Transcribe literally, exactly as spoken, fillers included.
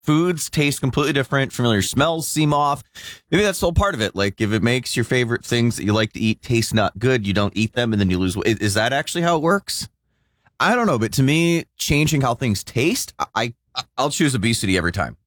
foods taste completely different. Familiar smells seem off. Maybe that's the whole part of it. Like if it makes your favorite things that you like to eat taste not good, you don't eat them and then you lose weight. Is that actually how it works? I don't know. But to me, changing how things taste, I, I'll choose obesity every time.